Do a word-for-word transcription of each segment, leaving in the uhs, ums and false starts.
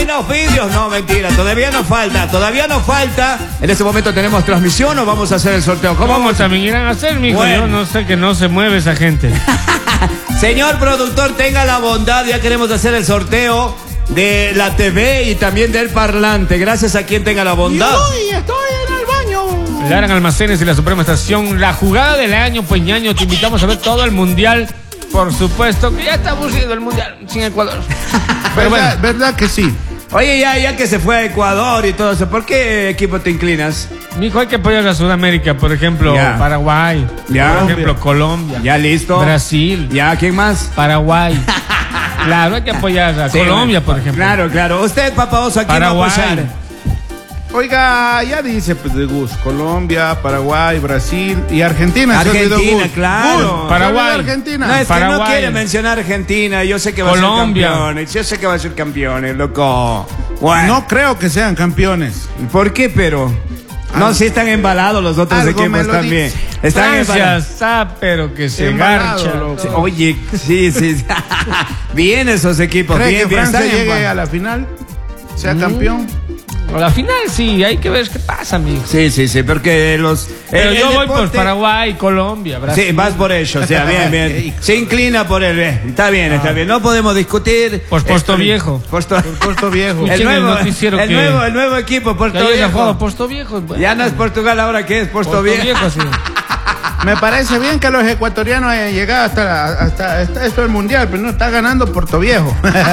los vídeos. No, mentira, todavía nos falta, todavía nos falta. En este momento tenemos transmisión o vamos a hacer el sorteo. ¿Cómo, ¿Cómo vamos? también irán a hacer, mijo? Bueno. Yo no sé, que no se mueve esa gente. Señor productor, tenga la bondad, ya queremos hacer el sorteo de la T V y también del parlante. Gracias a quien tenga la bondad. Uy, estoy en el baño. Lara Almacenes y la Suprema Estación, la jugada del año, pues ñaño, te invitamos a ver todo el mundial. Por supuesto que ya está aburrido el mundial sin Ecuador. Pero bueno, verdad, verdad que sí. Oye, ya, ya que se fue a Ecuador y todo eso, ¿por qué equipo te inclinas? Mijo, hay que apoyar a Sudamérica, por ejemplo, Ya. Paraguay, Ya. por ejemplo, Colombia, Ya listo. Brasil, Ya, ¿quién más? Paraguay. Claro, hay que apoyar a Sí, Colombia, bueno, por ejemplo. Claro, claro. Usted, Papa Oso, ¿a quién va a Paraguay. apoyar? Oiga, ya dice pues de Gus, Colombia, Paraguay, Brasil y Argentina. se olvidó Argentina, Gus. claro. Gus, Paraguay. se olvidó Argentina. No, es que no Paraguay. quiere mencionar Argentina. Yo sé que va Colombia. a ser campeones. Yo sé que va a ser campeones, loco. Bueno. No creo que sean campeones. ¿Por qué, pero? No, Algo- sí están embalados los otros algo me equipos lo también. dice. Están Francia embalados. está, pero que se Embalado, garcha. loco. Sí, oye, sí, sí. sí. Bien esos equipos. ¿Cree Bien, que bien. Francia Están llegue embalados. a la final? ¿Sea campeón? A la final sí, hay que ver qué pasa, amigo. Sí, sí, sí, porque los... Pero el- yo el voy por deporte- Paraguay, Colombia, Brasil. Sí, vas por ello, o sea, bien, bien. Se inclina por el... eh, Está bien, está bien. No podemos discutir... Por Puerto Esto- Viejo. Puerto, Puerto Viejo. el, Escuchen el nuevo, noticiero el, que- nuevo, el nuevo equipo, Puerto Que haya jugado Viejo. Puerto Viejo. bueno. Ya no es Portugal, ahora ¿qué es? Puerto, Puerto Viejo. Viejo, sí. Me parece bien que los ecuatorianos hayan llegado hasta, hasta, hasta esto del mundial, pero no está ganando Puerto Viejo.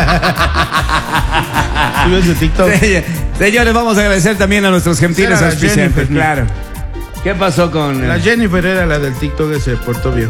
¿Sí ves de TikTok? Sí, señores, vamos a agradecer también a nuestros gentiles Era la auspiciantes, Jennifer, claro. ¿Qué pasó con...? eh? La Jennifer era la del TikTok ese de Puerto Viejo.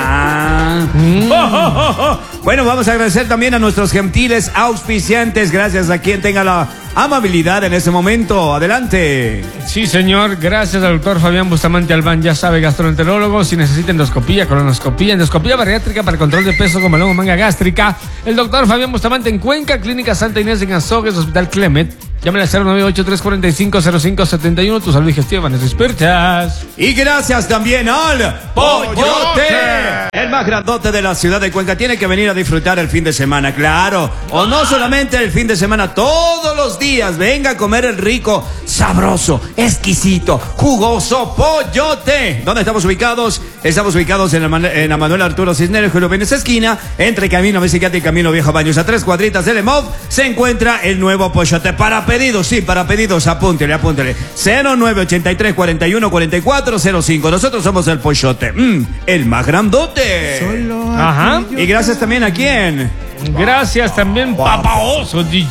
Ah. Mm. Oh, oh, oh, oh. Bueno, vamos a agradecer también a nuestros gentiles auspiciantes. Gracias a quien tenga la amabilidad en este momento. Adelante. Sí, señor. Gracias al doctor Fabián Bustamante Albán. Ya sabe, gastroenterólogo. Si necesita endoscopía, colonoscopía, endoscopía bariátrica para control de peso como longo manga gástrica. El doctor Fabián Bustamante en Cuenca, Clínica Santa Inés en Azogues, Hospital Clemet. Llámale al cero nueve ocho tres cuatro cinco cero cinco siete uno. Tu salud digestiva, manos expertas. Y gracias también al Pollote, el más grandote de la ciudad de Cuenca. Tiene que venir a disfrutar el fin de semana, claro. O no solamente el fin de semana, todos los días. Venga a comer el rico, sabroso, exquisito, jugoso Pollote. ¿Dónde estamos ubicados? Estamos ubicados en la, Man- en la Manuel Arturo Cisneros, Julio Pérez esquina, entre Camino Mesicate y Camino Viejo Baños. A tres cuadritas del EMOV se encuentra el nuevo Pollote. Para pedidos, sí, para pedidos, apúntele, apúntele. cero nueve ochenta y tres cuarenta y uno cuarenta y cuatro cero cinco. Nosotros somos el Pollote, mm, el más grandote. Ajá. Y gracias también a quién. Gracias también Papa Oso D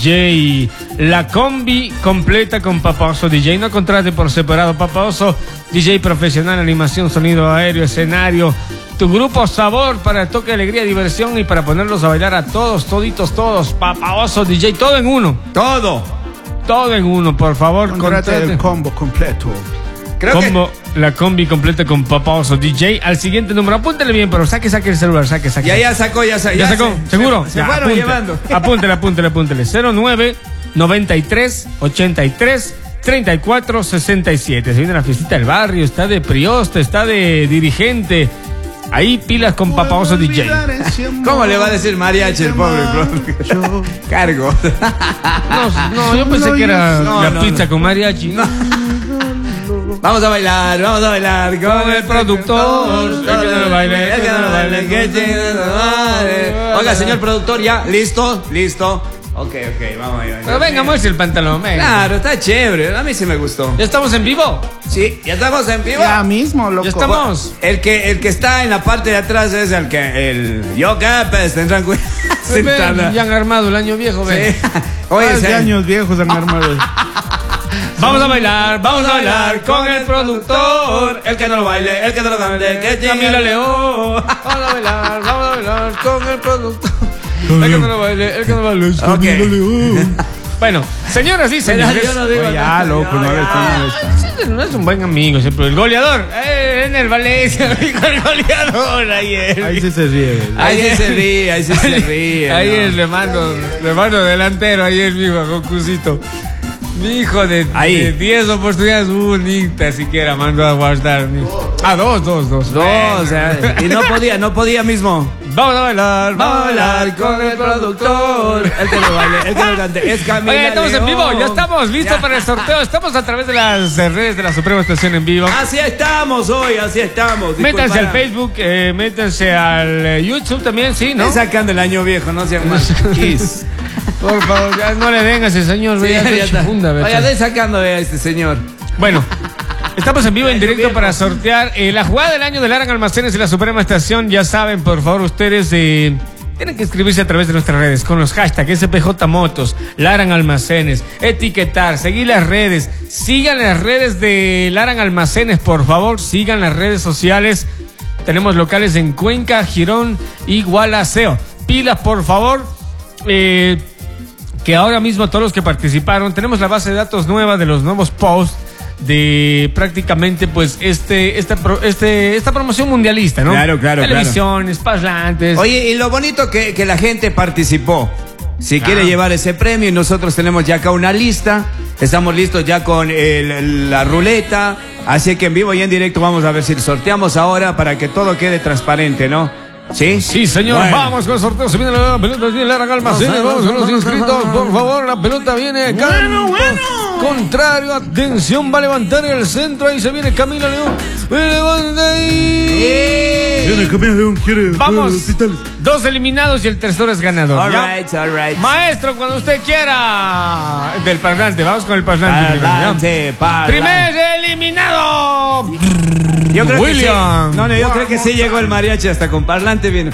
J. La combi completa con Papa Oso D J. No contrate por separado. Papa Oso D J profesional, animación, sonido aéreo, escenario. Tu grupo Sabor para toque, alegría, diversión y para ponerlos a bailar a todos, toditos, todos. Papa Oso D J, todo en uno. Todo. Todo en uno, por favor. Contrate contrate. el combo completo. Creo Combo, la combi completa con Papa Oso D J. Al siguiente número, apúntele bien, pero saque, saque el celular, saque, saque. que ya, ya sacó, ya sacó. ¿Ya sacó? se- ¿Seguro? Se, se Ya, fueron apunte. llevando. Apúntele, apúntele, apúntele. cero nueve noventa y tres ochenta y tres treinta y cuatro sesenta y siete. Se viene la fiestita del barrio, está de prioste, está de dirigente. Ahí pilas con Papa Oso D J. ¿Cómo le va a decir mariachi el pobre, bro? Cargo. No, no, yo pensé que era No, la no, pizza no. con mariachi. Vamos a bailar, vamos a bailar Con el productor, el que no lo baile, el que no lo baile, que chido no vale. Oiga, señor productor, ya, listo, listo. Ok, ok, vamos ahí. Pero venga, muestre el pantalón, venga. Claro, está chévere, a mí sí me gustó. ¿Ya estamos en vivo? Sí, ya estamos en vivo. Ya mismo, loco. Ya estamos. El que, el que está en la parte de atrás es el que, el yo capes, tendrán cuidado. Ven, ya han armado el año viejo, ven. Oye, Oye, se- años viejos han armado. Vamos a bailar, vamos a bailar con el productor. el que no lo baile, el que no lo cante, que chingue. Camila León. Vamos a bailar, vamos a bailar con el productor. El que no lo baile, el que no lo baile. Ok. Bueno, señoras y señores. Yo no digo Oye, ya, nada. loco, no Ya, le ya. están No es un buen amigo, siempre. El goleador. Eh, en el Valencia, el goleador ayer. Ahí sí se ríe. Ahí sí se ríe, ahí sí se ríe. Ahí ¿no? el hermano, el hermano delantero, ahí el mijo, con Cusito. Mi hijo de Ahí. de diez oportunidades, unita siquiera mandó a guardar. mi- Ah, dos, dos, dos. No, o sea, y no podía, no podía mismo. Vamos a bailar, Vamos a bailar con el productor. El que lo baile, el que lo cante. Es Camila Oye, estamos León. en vivo, ya estamos listos Ya. para el sorteo. Estamos a través de las redes de la Suprema Estación en vivo. Así estamos hoy, así estamos. Métanse al Disculpa. Facebook, eh, métanse al eh, YouTube también, sí, ¿no? Están sacando el año viejo, no sean más. Kiss. Por favor, ya no le den a ese señor. Sí, vea, ya qué está. chifunda, vea. Vaya, de sacando a este señor. Bueno, estamos en vivo, en Año directo viejo. para sortear eh, la jugada del año de Laran Almacenes y la Suprema Estación. Ya saben, por favor, ustedes eh, tienen que inscribirse a través de nuestras redes con los hashtags S P J Motos, Laran Almacenes, etiquetar, seguir las redes, sigan las redes de Laran Almacenes, por favor, sigan las redes sociales. Tenemos locales en Cuenca, Girón y Gualaceo. Pilas, por favor. Eh, que ahora mismo todos los que participaron, tenemos la base de datos nueva de los nuevos posts de prácticamente pues este esta pro- este esta promoción mundialista, ¿no? Claro, claro, Televisiones, parlantes. Oye, y lo bonito que, que la gente participó. Si Ah. quiere llevar ese premio, y nosotros tenemos ya acá una lista. Estamos listos ya con el- la ruleta. Así que en vivo y en directo vamos a ver si sorteamos ahora para que todo quede transparente, ¿no? ¿Sí? Sí, señor, Bueno. vamos con el sorteo. Se viene la pelota, viene Laran Almacenes. Vamos con los inscritos, por favor. La pelota viene acá. Bueno, bueno. Contrario, atención, va a levantar el centro. Ahí se viene Camila León. Levanta ahí. Viene Camila León, quiere Vamos, hospitales. dos eliminados y el tercero es ganador. All ¿ya? right, all right. Maestro, cuando usted quiera. Del parlante, vamos con el parlante. primero, ¿ya? Parlante, parlante. Primer eliminado. Yo creo William. que sí. No, no, yo creo que sí llegó el mariachi hasta con parlante vino.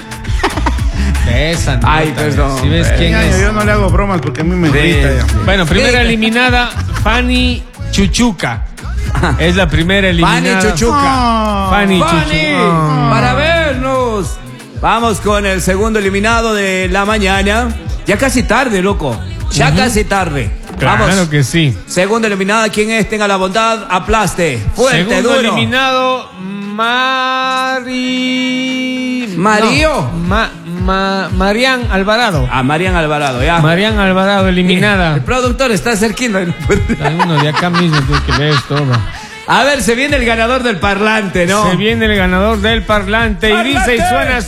Esa nota, Ay, perdón, Si ves eh. quién Ya, es. yo no le hago bromas porque a mí me Sí. grita ya. Bueno, primera Sí. eliminada, Fanny Chuchuca. Es la primera Fanny eliminada. Chuchuca. Ah. Fanny Fanny, Chuchuca. para vernos. Vamos con el segundo eliminado de la mañana. Ya casi tarde, loco. Ya casi tarde. Claro Vamos. que sí. Segundo eliminada, quien es, tenga la bondad, aplaste. Fuerte, Segundo duro. eliminado, Mari... ¿Mario? No, Ma- Ma- Marian Alvarado. A Marian Alvarado, ya. Marian Alvarado eliminada. El productor está cerquino. Hay uno de acá mismo tiene que ver todo. A ver, se viene el ganador del parlante, ¿no? Se viene el ganador del parlante, y dice y suena así.